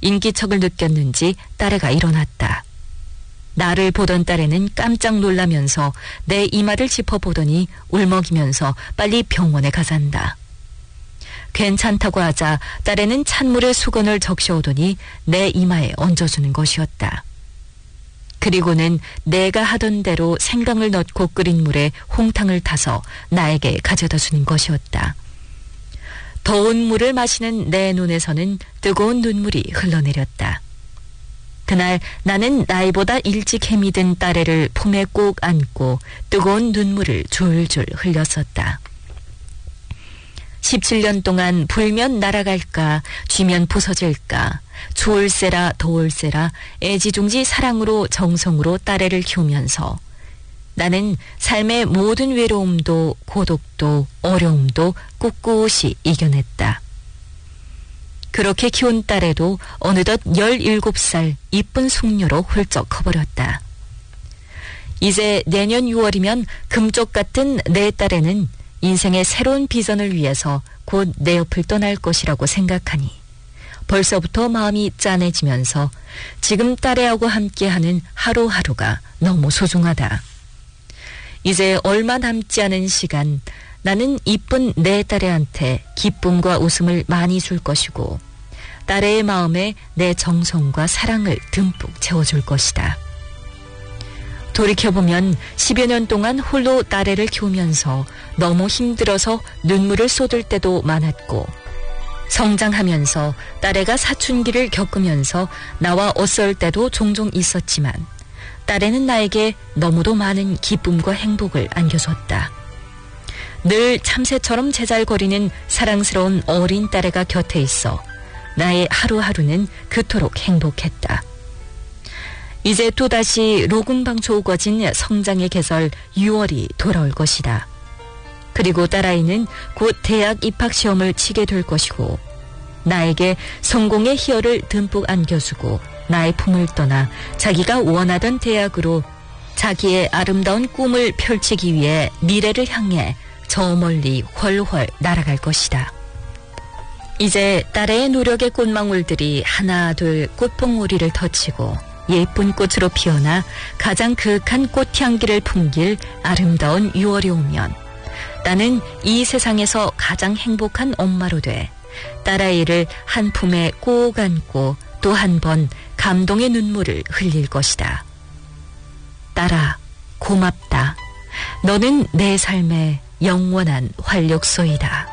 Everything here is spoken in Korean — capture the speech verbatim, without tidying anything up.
인기척을 느꼈는지 딸애가 일어났다. 나를 보던 딸애는 깜짝 놀라면서 내 이마를 짚어보더니 울먹이면서 빨리 병원에 가잔다. 괜찮다고 하자 딸애는 찬물에 수건을 적셔오더니 내 이마에 얹어주는 것이었다. 그리고는 내가 하던 대로 생강을 넣고 끓인 물에 홍탕을 타서 나에게 가져다 주는 것이었다. 더운 물을 마시는 내 눈에서는 뜨거운 눈물이 흘러내렸다. 그날 나는 나이보다 일찍 해미 든 딸애를 품에 꼭 안고 뜨거운 눈물을 줄줄 흘렸었다. 십칠 년 동안 불면 날아갈까 쥐면 부서질까 추울세라 더울세라 애지중지 사랑으로 정성으로 딸애를 키우면서 나는 삶의 모든 외로움도 고독도 어려움도 꿋꿋이 이겨냈다. 그렇게 키운 딸애도 어느덧 열일곱 살 이쁜 숙녀로 훌쩍 커버렸다. 이제 내년 유월이면 금쪽 같은 내 딸애는 인생의 새로운 비전을 위해서 곧 내 옆을 떠날 것이라고 생각하니 벌써부터 마음이 짠해지면서 지금 딸애하고 함께하는 하루하루가 너무 소중하다. 이제 얼마 남지 않은 시간 나는 이쁜 내 딸애한테 기쁨과 웃음을 많이 줄 것이고 딸애의 마음에 내 정성과 사랑을 듬뿍 채워줄 것이다. 돌이켜보면 십여 년 동안 홀로 딸애를 키우면서 너무 힘들어서 눈물을 쏟을 때도 많았고 성장하면서 딸애가 사춘기를 겪으면서 나와 엇설 때도 종종 있었지만 딸애는 나에게 너무도 많은 기쁨과 행복을 안겨줬다. 늘 참새처럼 제잘거리는 사랑스러운 어린 딸애가 곁에 있어 나의 하루하루는 그토록 행복했다. 이제 또다시 로궁방초 우거진 성장의 계절 유월이 돌아올 것이다. 그리고 딸아이는 곧 대학 입학시험을 치게 될 것이고 나에게 성공의 희열을 듬뿍 안겨주고 나의 품을 떠나 자기가 원하던 대학으로 자기의 아름다운 꿈을 펼치기 위해 미래를 향해 저 멀리 훨훨 날아갈 것이다. 이제 딸의 노력의 꽃망울들이 하나 둘 꽃봉오리를 덧치고 예쁜 꽃으로 피어나 가장 그윽한 꽃향기를 풍길 아름다운 유월이 오면 나는 이 세상에서 가장 행복한 엄마로 돼 딸아이를 한 품에 꼭 안고 또 한 번 감동의 눈물을 흘릴 것이다. 딸아, 고맙다. 너는 내 삶의 영원한 활력소이다.